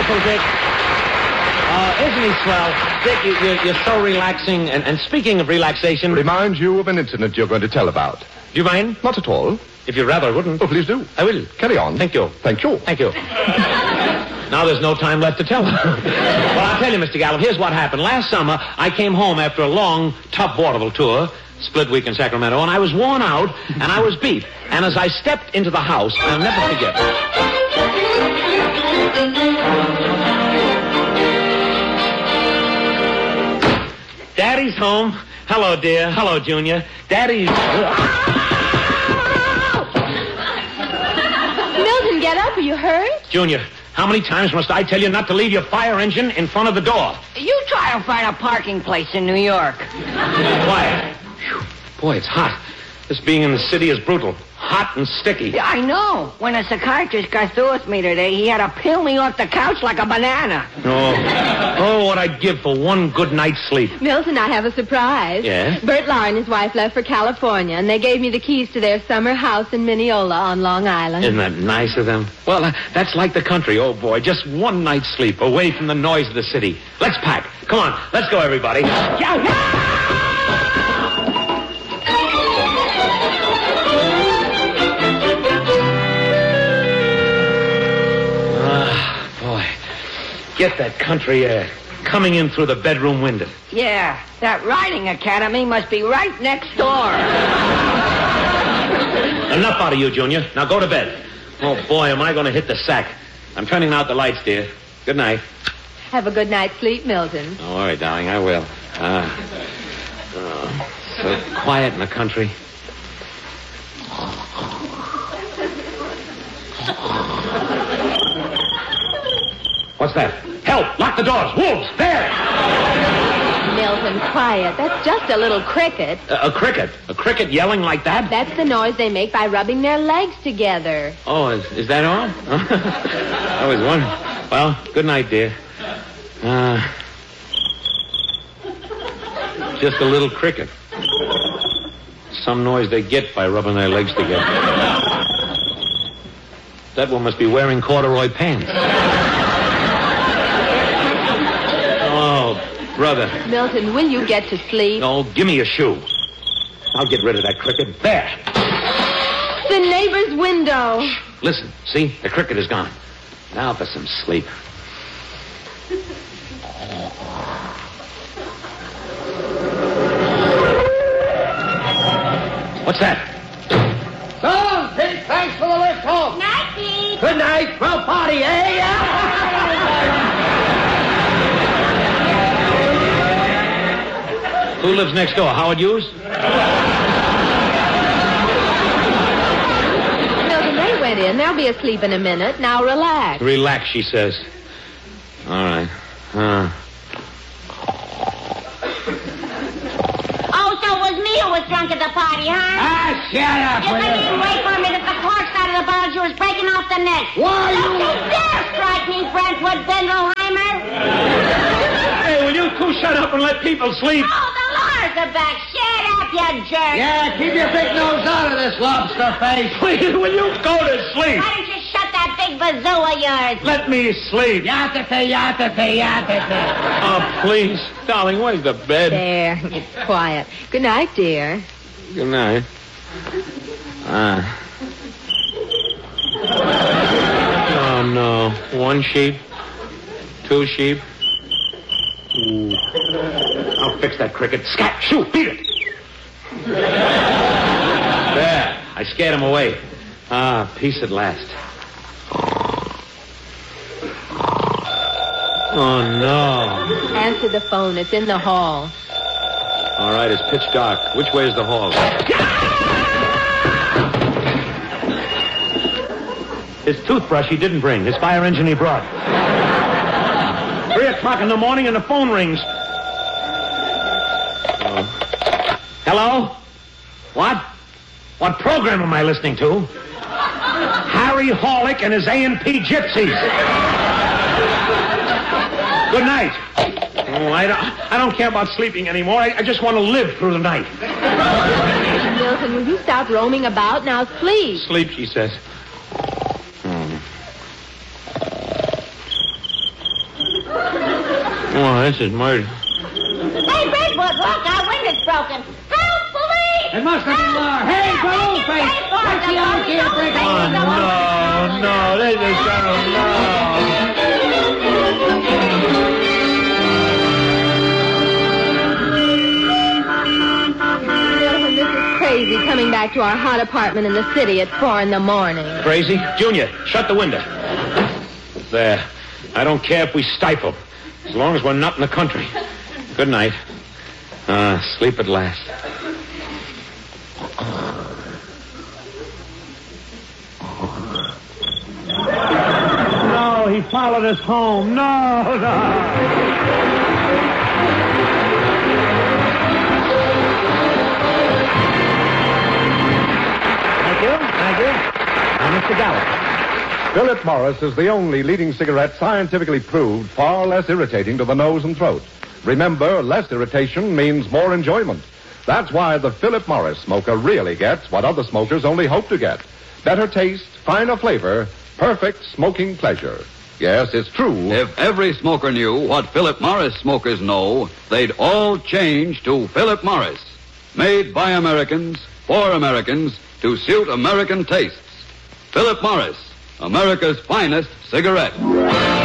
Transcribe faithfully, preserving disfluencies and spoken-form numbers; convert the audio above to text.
Uncle Dick. Uh, isn't he swell? Dick, you, you're, you're so relaxing. And, and speaking of relaxation... Remind you of an incident you're going to tell about. Do you mind? Not at all. If you rather wouldn't. Oh, please do. I will. Carry on. Thank you. Thank you. Thank you. Now there's no time left to tell. Well, I'll tell you, Mister Gallup, here's what happened. Last summer, I came home after a long, tough vaudeville tour, split week in Sacramento, and I was worn out, and I was beat. And as I stepped into the house, I'll never forget it. Daddy's home. Hello, dear. Hello, Junior. Daddy's... Milton, get up. Are you hurt? Junior, how many times must I tell you not to leave your fire engine in front of the door? You try to find a parking place in New York. Quiet. Whew. Boy, it's hot. This being in the city is brutal. Hot and sticky. Yeah, I know. When a psychiatrist got through with me today, he had to peel me off the couch like a banana. Oh, oh, what I'd give for one good night's sleep. Milton, I have a surprise. Yes? Bert Lahr and his wife left for California, and they gave me the keys to their summer house in Mineola on Long Island. Isn't that nice of them? Well, uh, that's like the country. Oh, boy, just one night's sleep away from the noise of the city. Let's pack. Come on, let's go, everybody. Yeah, yeah! Get that country air coming in through the bedroom window. Yeah, that riding academy must be right next door. Enough out of you, Junior. Now go to bed. Oh, boy, am I going to hit the sack. I'm turning out the lights, dear. Good night. Have a good night's sleep, Milton. Oh, all right, darling, I will. Uh, oh, so quiet in the country. What's that? Help! Lock the doors! Wolves! There! Milton, quiet. That's just a little cricket. Uh, a cricket? A cricket yelling like that? That's the noise they make by rubbing their legs together. Oh, is, is that all? I was wondering. Well, good night, dear. Uh, just a little cricket. Some noise they get by rubbing their legs together. That one must be wearing corduroy pants. Oh, brother. Milton, will you get to sleep? No, give me a shoe. I'll get rid of that cricket. There. The neighbor's window. Shh. Listen, see? The cricket is gone. Now for some sleep. What's that? So, Pete, thanks for the lift home. Night, Pete. Good night. Well, party, eh? Who lives next door? Howard Hughes? Milton, they went in. They'll be asleep in a minute. Now relax. Relax, she says. All right. Uh. Oh, so it was me who was drunk at the party, huh? Ah, shut up. If I didn't wait for a minute, the cork side of the bottle, she was breaking off the neck. Why, Don't you... you dare strike me, Brentwood Bendelheimer. Hey, will you two shut up and let people sleep? Oh, the Lahrs are back. Shut up, you jerk. Yeah, keep your big nose out of this, lobster face. Please, will you go to sleep? Why don't you shut that big bazoo of yours? Let me sleep. Yatate, yatate, yatate. Oh, please. Darling, where's the bed? There. It's quiet. Good night, dear. Good night. Ah. Oh, no. One sheep. Two sheep. Ooh. I'll fix that cricket. Scat! Shoot! Beat it! There. I scared him away. Ah, peace at last. Oh, no. Answer the phone. It's in the hall. All right, it's pitch dark. Which way is the hall? His toothbrush he didn't bring. His fire engine he brought. Three o'clock in the morning and the phone rings. Uh, hello? What? What program am I listening to? Harry Horlick and his A and P Gypsies. Good night. Oh, I don't, I don't care about sleeping anymore. I, I just want to live through the night. Milton, will you stop roaming about? Now sleep. Sleep, she says. Hmm. Oh, this is murder. Hey, Bigfoot, look, our window's broken. Help, police! It must have been Laura. Hey, balloon face! What's the idea breaking Oh, in the no, no, this is so, This is crazy coming back to our hot apartment in the city at four in the morning. Crazy? Junior, shut the window. There. I don't care if we stifle. As long as we're not in the country. Good night. Ah, sleep at last. No, he followed us home. No, no. Thank you. Thank you. Now, Mister Gallup. Philip Morris is the only leading cigarette scientifically proved far less irritating to the nose and throat. Remember, less irritation means more enjoyment. That's why the Philip Morris smoker really gets what other smokers only hope to get. Better taste, finer flavor, perfect smoking pleasure. Yes, it's true. If every smoker knew what Philip Morris smokers know, they'd all change to Philip Morris. Made by Americans, for Americans, to suit American tastes. Philip Morris, America's finest cigarette.